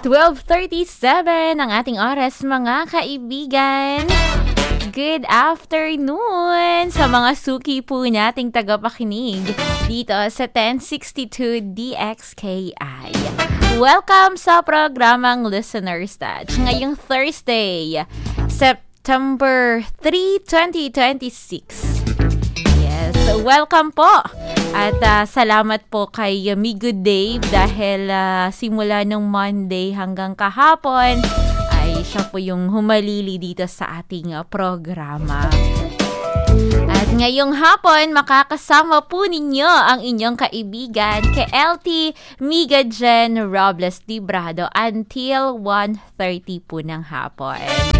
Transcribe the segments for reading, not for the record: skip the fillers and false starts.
12:37 ang ating oras, mga kaibigan. Good afternoon sa mga suki po nating tagapakinig dito sa 1062 DXKI. Welcome sa programang Listener's Touch. Ngayong Thursday, September 3, 2026. Yes, welcome po. At salamat po kay Migo Dave dahil simula nung Monday hanggang kahapon ay siya po yung humalili dito sa ating programa. At ngayong hapon, makakasama po ninyo ang inyong kaibigan kay LT Miga Jen Robles Librado until 1:30 po ng hapon.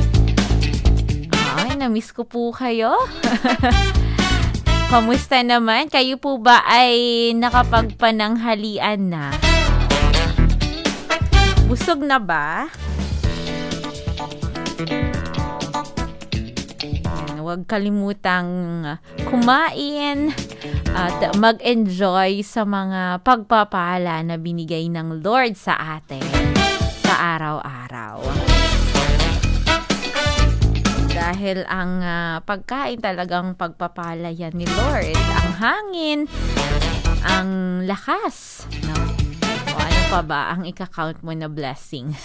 Ay, na-miss ko po kayo. Kamusta naman? Kayo po ba ay nakapagpananghalian na? Busog na ba? Huwag kalimutang kumain at mag-enjoy sa mga pagpapala na binigay ng Lord sa atin sa araw-araw. Dahil ang pagkain talagang pagpapala yan ni Lord. Ang hangin, ang lakas. No? O ano pa ba ang ika-count mo na blessing?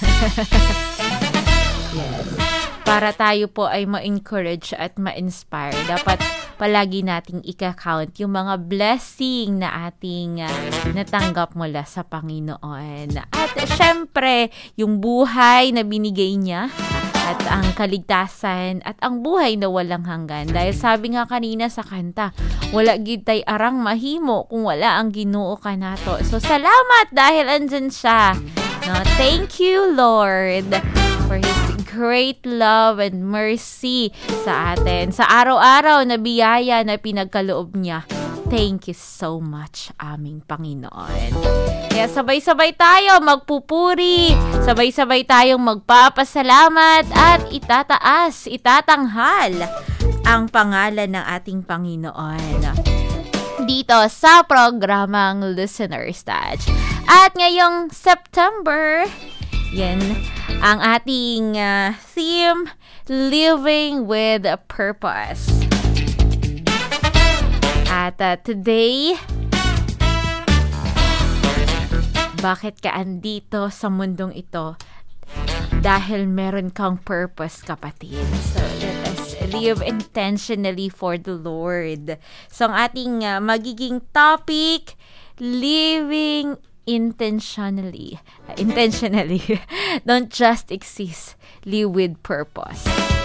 Yes. Para tayo po ay ma-encourage at ma-inspire, dapat palagi nating ika-count yung mga blessing na ating natanggap mula sa Panginoon. At syempre, yung buhay na binigay niya, at ang kaligtasan, at ang buhay na walang hanggan. Dahil sabi nga kanina sa kanta, wala gitay arang mahimo kung wala ang Ginoo kanato. So salamat dahil andyan siya. No, thank you, Lord, for His great love and mercy sa atin. Sa araw-araw na biyaya na pinagkaloob niya. Thank you so much, aming Panginoon. Kaya sabay-sabay tayo magpupuri, sabay-sabay tayong magpapasalamat at itatanghal ang pangalan ng ating Panginoon dito sa programang Listener's Touch. At ngayong September, yan ang ating theme, Living with a Purpose. At today, bakit ka andito sa mundong ito? Dahil meron kang purpose, kapatid. So let us live intentionally for the Lord. So ang ating magiging topic, living intentionally. Don't just exist, live with purpose.